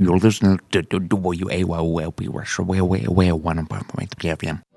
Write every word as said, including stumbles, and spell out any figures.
You're listening to W A Y O L P Russia, where, where, where, one point five F M.